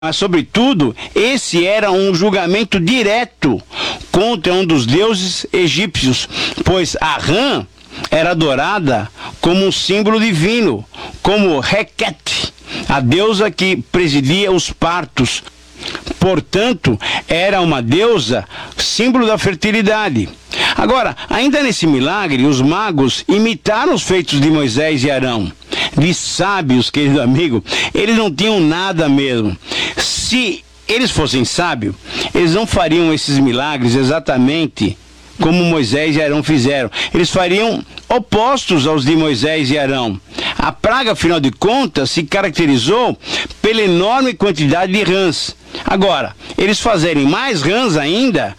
Mas, sobretudo, esse era um julgamento direto contra um dos deuses egípcios, pois a rã era adorada como um símbolo divino, como Requete, a deusa que presidia os partos. Portanto, era uma deusa, símbolo da fertilidade. Agora, ainda nesse milagre, os magos imitaram os feitos de Moisés e Arão. De sábios, querido amigo, eles não tinham nada mesmo. Se eles fossem sábios, eles não fariam esses milagres exatamente como Moisés e Arão fizeram. Eles fariam opostos aos de Moisés e Arão. A praga, afinal de contas, se caracterizou pela enorme quantidade de rãs. Agora, eles fazerem mais rãs ainda,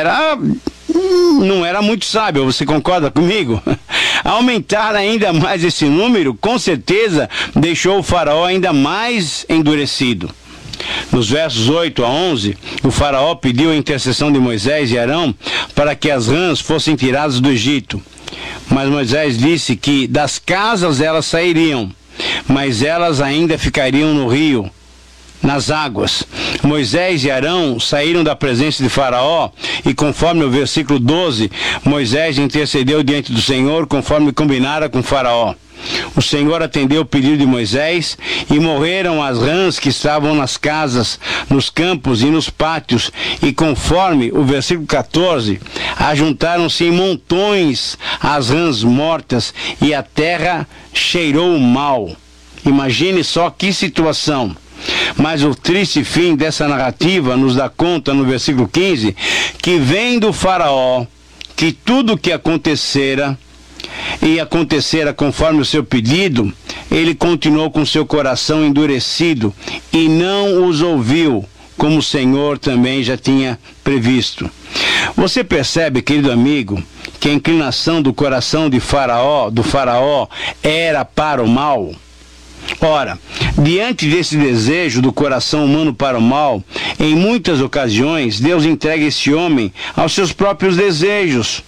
não era muito sábio, você concorda comigo? Aumentar ainda mais esse número, com certeza, deixou o faraó ainda mais endurecido. Nos versos 8 a 11, o faraó pediu a intercessão de Moisés e Arão para que as rãs fossem tiradas do Egito. Mas Moisés disse que das casas elas sairiam, mas elas ainda ficariam no rio, nas águas. Moisés e Arão saíram da presença de Faraó e, conforme o versículo 12, Moisés intercedeu diante do Senhor conforme combinara com Faraó. O Senhor atendeu o pedido de Moisés e morreram as rãs que estavam nas casas, nos campos e nos pátios, e conforme o versículo 14, ajuntaram-se em montões as rãs mortas e a terra cheirou mal. Imagine só que situação. Mas o triste fim dessa narrativa nos dá conta no versículo 15, que vendo o faraó que tudo o que acontecera e acontecera conforme o seu pedido, ele continuou com seu coração endurecido e não os ouviu, como o Senhor também já tinha previsto. Você percebe, querido amigo, que a inclinação do coração do faraó era para o mal? Ora, diante desse desejo do coração humano para o mal, em muitas ocasiões Deus entrega esse homem aos seus próprios desejos,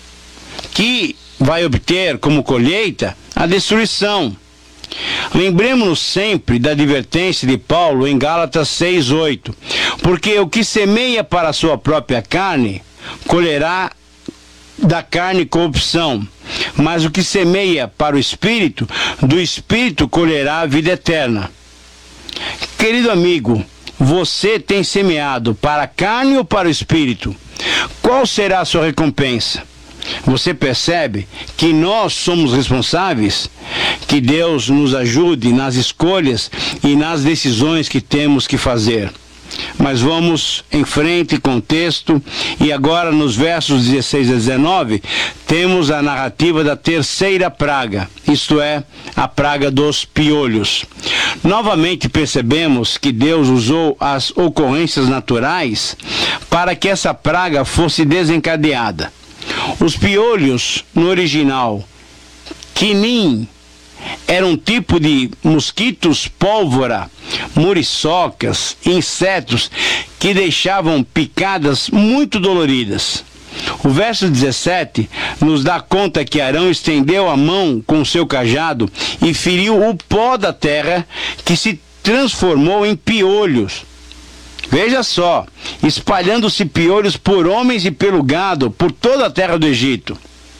que vai obter como colheita a destruição. Lembremos-nos sempre da advertência de Paulo em Gálatas 6:8, porque o que semeia para a sua própria carne, colherá da carne corrupção, mas o que semeia para o Espírito, do Espírito colherá a vida eterna. Querido amigo, você tem semeado para a carne ou para o Espírito? Qual será a sua recompensa? Você percebe que nós somos responsáveis? Que Deus nos ajude nas escolhas e nas decisões que temos que fazer. Mas vamos em frente com o texto, e agora nos versos 16 a 19, temos a narrativa da terceira praga, isto é, a praga dos piolhos. Novamente percebemos que Deus usou as ocorrências naturais para que essa praga fosse desencadeada. Os piolhos, no original, quinim, era um tipo de mosquitos pólvora, muriçocas, insetos que deixavam picadas muito doloridas. O verso 17 nos dá conta que Arão estendeu a mão com o seu cajado e feriu o pó da terra, que se transformou em piolhos. Veja só, espalhando-se piolhos por homens e pelo gado, por toda a terra do Egito.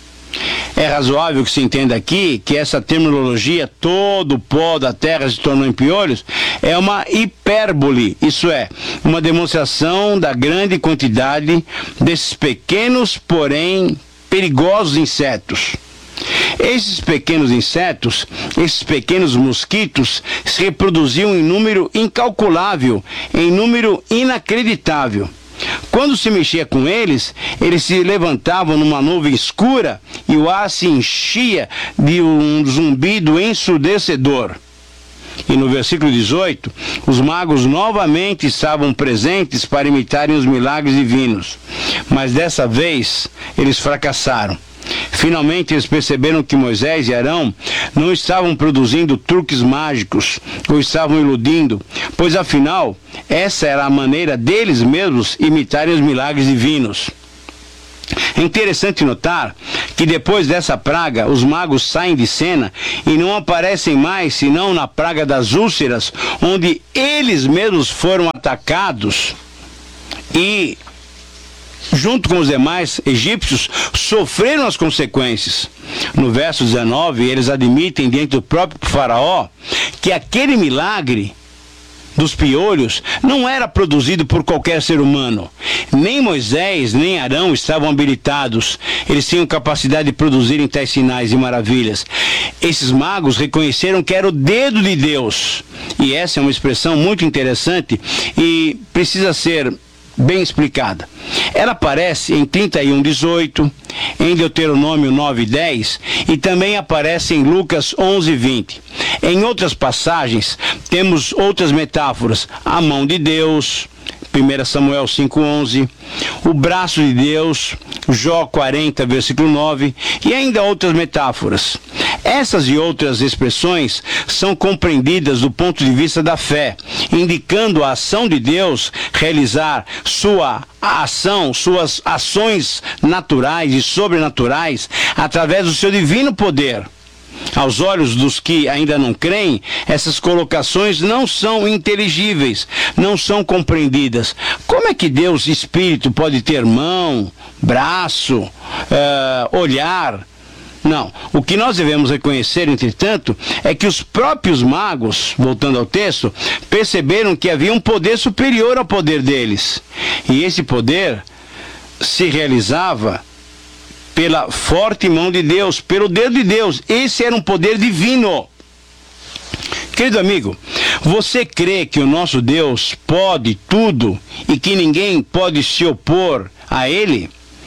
É razoável que se entenda aqui que essa terminologia, todo o pó da terra se tornou em piolhos, é uma hipérbole, isso é, uma demonstração da grande quantidade desses pequenos, porém perigosos insetos. Esses pequenos insetos, esses pequenos mosquitos, se reproduziam em número incalculável, em número inacreditável. Quando se mexia com eles, eles se levantavam numa nuvem escura e o ar se enchia de um zumbido ensurdecedor. E no versículo 18, os magos novamente estavam presentes para imitarem os milagres divinos. Mas dessa vez, eles fracassaram. Finalmente eles perceberam que Moisés e Arão não estavam produzindo truques mágicos ou estavam iludindo, pois afinal essa era a maneira deles mesmos imitarem os milagres divinos. É interessante notar que depois dessa praga, os magos saem de cena e não aparecem mais senão na praga das úlceras, onde eles mesmos foram atacados e, junto com os demais egípcios, sofreram as consequências. No verso 19, eles admitem diante do próprio faraó que aquele milagre dos piolhos não era produzido por qualquer ser humano. Nem Moisés, nem Arão estavam habilitados. Eles tinham capacidade de produzirem tais sinais e maravilhas. Esses magos reconheceram que era o dedo de Deus. E essa é uma expressão muito interessante e precisa ser bem explicada. Ela aparece em 31:18, em Deuteronômio 9:10 e também aparece em Lucas 11:20. Em outras passagens, temos outras metáforas: a mão de Deus, 1 Samuel 5:11, o braço de Deus, Jó 40, versículo 9, e ainda outras metáforas. Essas e outras expressões são compreendidas do ponto de vista da fé, indicando a ação de Deus realizar sua ação, suas ações naturais e sobrenaturais através do seu divino poder. Aos olhos dos que ainda não creem, essas colocações não são inteligíveis, não são compreendidas. Como é que Deus, Espírito, pode ter mão, braço, olhar? Não. O que nós devemos reconhecer, entretanto, é que os próprios magos, voltando ao texto, perceberam que havia um poder superior ao poder deles. E esse poder se realizava pela forte mão de Deus, pelo dedo de Deus. Esse era um poder divino. Querido amigo, você crê que o nosso Deus pode tudo e que ninguém pode se opor a Ele?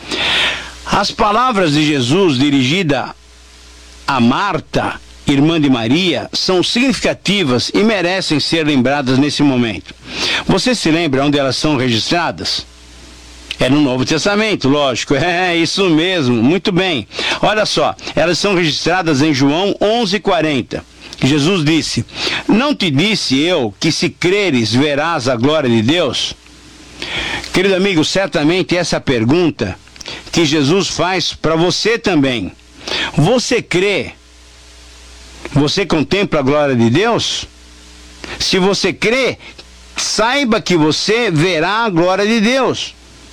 As palavras de Jesus dirigidas a Marta, irmã de Maria, são significativas e merecem ser lembradas nesse momento. Você se lembra onde elas são registradas? É no Novo Testamento, lógico. É isso mesmo, muito bem. Olha só, elas são registradas em João 11:40. Jesus disse: não te disse eu que se creres verás a glória de Deus? Querido amigo, certamente essa pergunta que Jesus faz para você também. Você crê? Você contempla a glória de Deus? Se você crê, saiba que você verá a glória de Deus.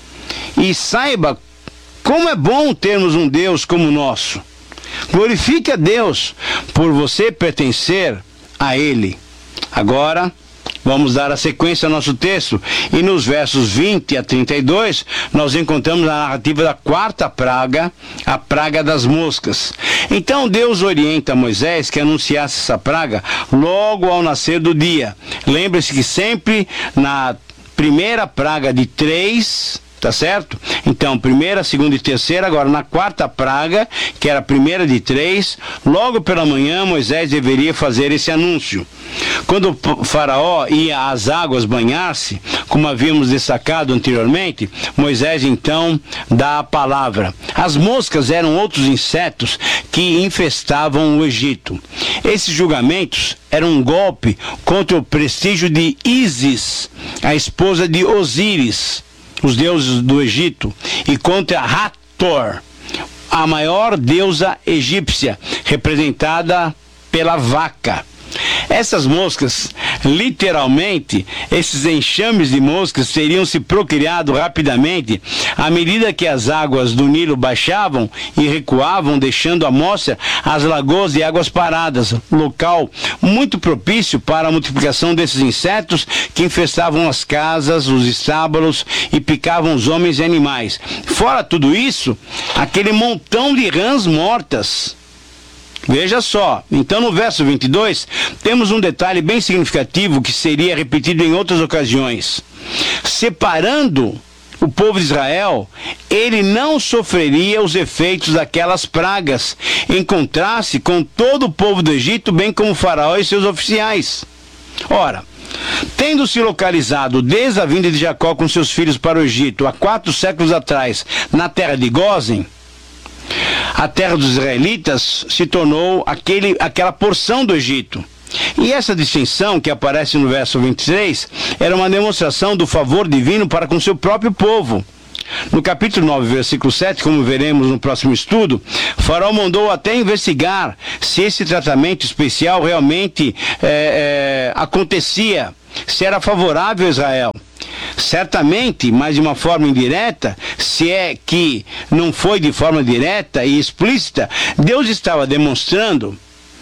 E saiba como é bom termos um Deus como o nosso. Glorifique a Deus por você pertencer a Ele. Agora, vamos dar a sequência ao nosso texto. E nos versos 20 a 32, nós encontramos a narrativa da quarta praga, a praga das moscas. Então Deus orienta Moisés que anunciasse essa praga logo ao nascer do dia. Lembre-se que sempre na primeira praga de 3... tá certo? Então, primeira, segunda e terceira, agora na quarta praga, que era a primeira de 3, logo pela manhã Moisés deveria fazer esse anúncio. Quando o faraó ia às águas banhar-se, como havíamos destacado anteriormente, Moisés então dá a palavra. As moscas eram outros insetos que infestavam o Egito. Esses julgamentos eram um golpe contra o prestígio de Ísis, a esposa de Osíris, os deuses do Egito, e contra Hathor, a maior deusa egípcia, representada pela vaca. Essas moscas, literalmente, esses enxames de moscas teriam se procriado rapidamente à medida que as águas do Nilo baixavam e recuavam, deixando à mostra as lagoas de águas paradas, local muito propício para a multiplicação desses insetos que infestavam as casas, os estábulos e picavam os homens e animais. Fora tudo isso, aquele montão de rãs mortas. Veja só, então no verso 22, temos um detalhe bem significativo que seria repetido em outras ocasiões. Separando o povo de Israel, ele não sofreria os efeitos daquelas pragas, em contraste com todo o povo do Egito, bem como o faraó e seus oficiais. Ora, tendo se localizado desde a vinda de Jacó com seus filhos para o Egito, há 4 séculos atrás, na terra de Gósen, a terra dos israelitas se tornou aquela porção do Egito. E essa distinção que aparece no verso 23 era uma demonstração do favor divino para com seu próprio povo. No capítulo 9, versículo 7, como veremos no próximo estudo, Faraó mandou até investigar se esse tratamento especial realmente acontecia, se era favorável a Israel. Certamente, mas de uma forma indireta, se é que não foi de forma direta e explícita, Deus estava demonstrando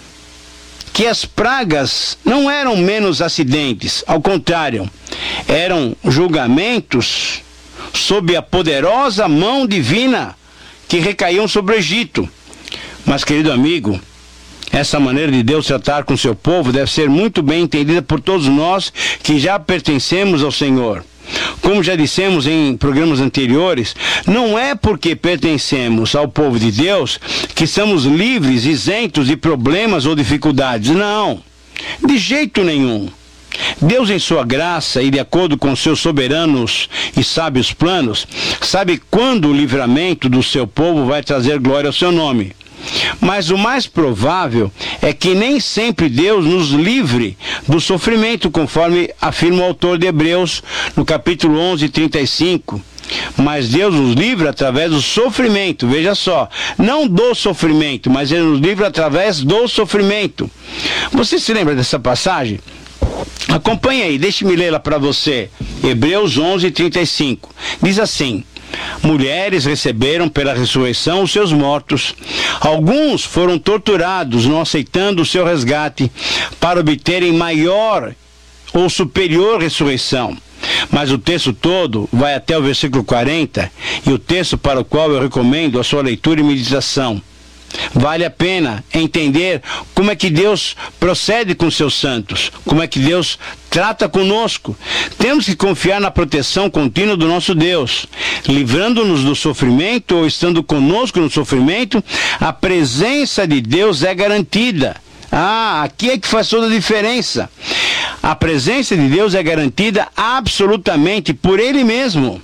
que as pragas não eram menos acidentes, ao contrário, eram julgamentos sob a poderosa mão divina que recaíam sobre o Egito. Mas, querido amigo, essa maneira de Deus tratar com seu povo deve ser muito bem entendida por todos nós que já pertencemos ao Senhor. Como já dissemos em programas anteriores, não é porque pertencemos ao povo de Deus que estamos livres, isentos de problemas ou dificuldades. Não, de jeito nenhum. Deus, em sua graça e de acordo com seus soberanos e sábios planos, sabe quando o livramento do seu povo vai trazer glória ao seu nome. Mas o mais provável é que nem sempre Deus nos livre do sofrimento, conforme afirma o autor de Hebreus, no capítulo 11, 35. Mas Deus nos livra através do sofrimento, veja só, não do sofrimento, mas Ele nos livra através do sofrimento. Você se lembra dessa passagem? Acompanhe aí, deixe-me lê-la para você. Hebreus 11, 35. Diz assim: mulheres receberam pela ressurreição os seus mortos. Alguns foram torturados, não aceitando o seu resgate, para obterem maior ou superior ressurreição. Mas o texto todo vai até o versículo 40, e o texto para o qual eu recomendo a sua leitura e meditação. Vale a pena entender como é que Deus procede com seus santos, como é que Deus trata conosco. Temos que confiar na proteção contínua do nosso Deus. Livrando-nos do sofrimento ou estando conosco no sofrimento, a presença de Deus é garantida. Aqui é que faz toda a diferença. A presença de Deus é garantida absolutamente por Ele mesmo.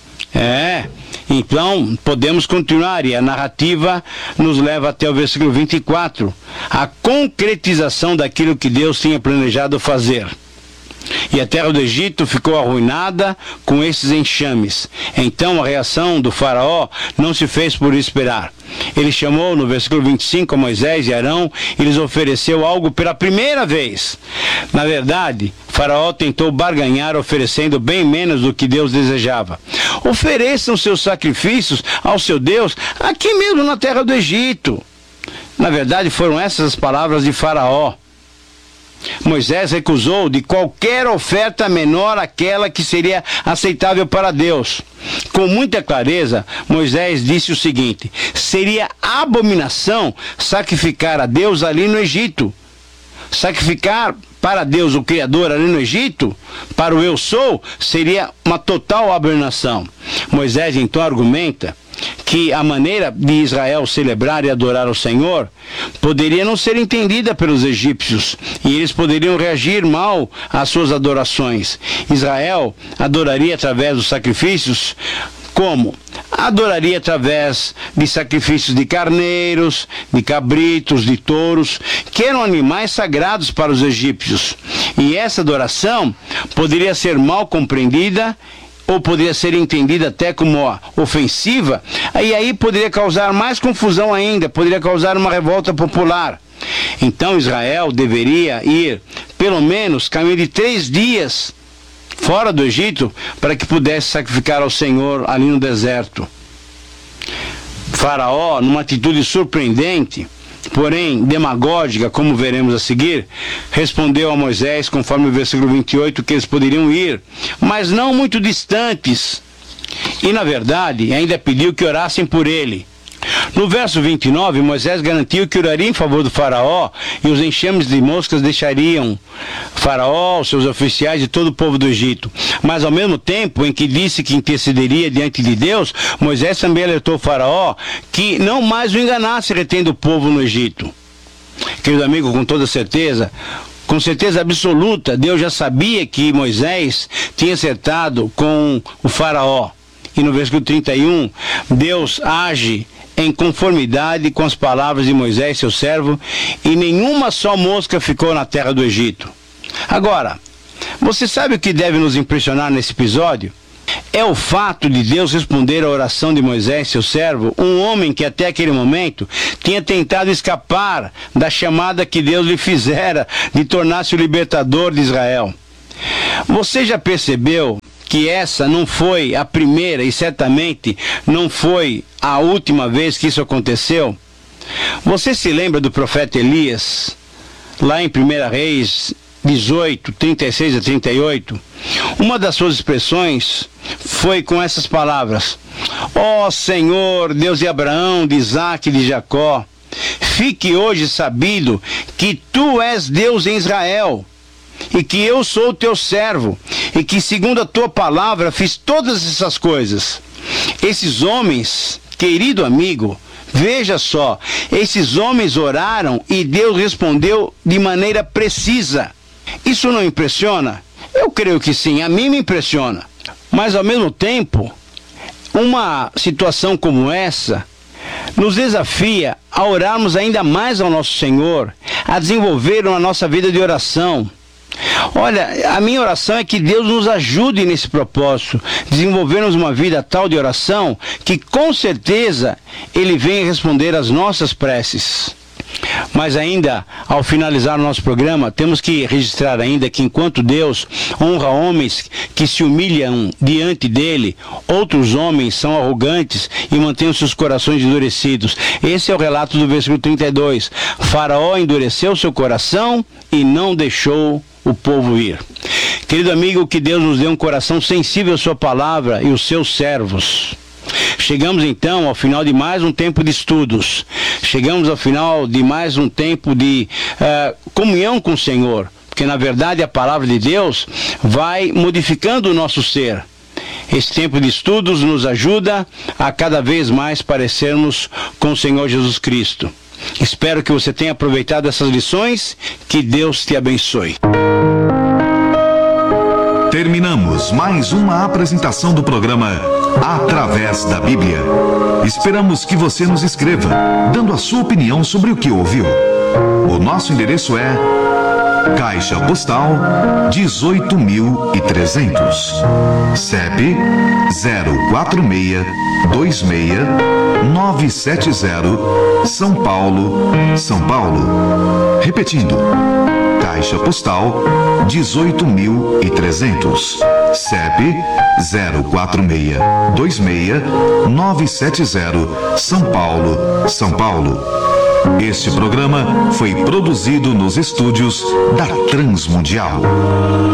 Então, podemos continuar, e a narrativa nos leva até o versículo 24, a concretização daquilo que Deus tinha planejado fazer. E a terra do Egito ficou arruinada com esses enxames. Então a reação do faraó não se fez por esperar. Ele chamou no versículo 25 a Moisés e Arão e lhes ofereceu algo pela primeira vez. Na verdade, faraó tentou barganhar oferecendo bem menos do que Deus desejava. Ofereçam seus sacrifícios ao seu Deus aqui mesmo na terra do Egito. Na verdade, foram essas as palavras de Faraó. Moisés recusou de qualquer oferta menor aquela que seria aceitável para Deus. Com muita clareza, Moisés disse o seguinte: seria abominação sacrificar a Deus ali no Egito. Sacrificar para Deus, o Criador, ali no Egito, para o eu sou, seria uma total abominação. Moisés então argumenta que a maneira de Israel celebrar e adorar ao Senhor poderia não ser entendida pelos egípcios, e eles poderiam reagir mal às suas adorações. Israel adoraria através dos sacrifícios. Como? Adoraria através de sacrifícios de carneiros, de cabritos, de touros, que eram animais sagrados para os egípcios. E essa adoração poderia ser mal compreendida, ou poderia ser entendida até como ofensiva, e aí poderia causar mais confusão ainda, poderia causar uma revolta popular. Então Israel deveria ir, pelo menos, caminho de 3 dias fora do Egito, para que pudesse sacrificar ao Senhor ali no deserto. Faraó, numa atitude surpreendente, porém demagógica, como veremos a seguir, respondeu a Moisés, conforme o versículo 28, que eles poderiam ir, mas não muito distantes. E, na verdade, ainda pediu que orassem por ele. No verso 29, Moisés garantiu que oraria em favor do faraó, e os enxames de moscas deixariam faraó, seus oficiais e todo o povo do Egito. Mas ao mesmo tempo em que disse que intercederia diante de Deus, Moisés também alertou o faraó que não mais o enganasse retendo o povo no Egito. Querido amigo, com certeza absoluta, Deus já sabia que Moisés tinha acertado com o faraó. E no versículo 31, Deus age em conformidade com as palavras de Moisés, seu servo, e nenhuma só mosca ficou na terra do Egito. Agora, você sabe o que deve nos impressionar nesse episódio? é o fato de Deus responder à oração de Moisés, seu servo, um homem que até aquele momento tinha tentado escapar da chamada que Deus lhe fizera de tornar-se o libertador de Israel. Você já percebeu que essa não foi a primeira e certamente não foi a última vez que isso aconteceu? Você se lembra do profeta Elias, lá em 1 Reis 18, 36 a 38? Uma das suas expressões foi com essas palavras: ó Senhor, Deus de Abraão, de Isaque e de Jacó, fique hoje sabido que tu és Deus em Israel, e que eu sou o teu servo, e que segundo a tua palavra fiz todas essas coisas. Esses homens, querido amigo, veja só, esses homens oraram e Deus respondeu de maneira precisa. Isso não impressiona? Eu creio que sim, a mim me impressiona. Mas ao mesmo tempo, uma situação como essa nos desafia a orarmos ainda mais ao nosso Senhor, a desenvolver a nossa vida de oração. Olha, a minha oração é que Deus nos ajude nesse propósito, desenvolvermos uma vida tal de oração que com certeza Ele venha responder às nossas preces. Mas ainda, ao finalizar o nosso programa, temos que registrar ainda que enquanto Deus honra homens que se humilham diante dele, outros homens são arrogantes e mantêm os seus corações endurecidos. Esse é o relato do versículo 32. Faraó endureceu seu coração e não deixou o povo ir. Querido amigo, que Deus nos dê um coração sensível à sua palavra e os seus servos. Chegamos então ao final de mais um tempo de estudos. Chegamos ao final de mais um tempo de comunhão com o Senhor. Porque na verdade a palavra de Deus vai modificando o nosso ser. Esse tempo de estudos nos ajuda a cada vez mais parecermos com o Senhor Jesus Cristo. Espero que você tenha aproveitado essas lições. Que Deus te abençoe. Terminamos mais uma apresentação do programa Através da Bíblia. Esperamos que você nos escreva, dando a sua opinião sobre o que ouviu. O nosso endereço é Caixa Postal 18.300, CEP 04626-970, São Paulo, São Paulo. Repetindo, Caixa Postal 18.300, CEP 04626-970, São Paulo, São Paulo. Este programa foi produzido nos estúdios da Transmundial.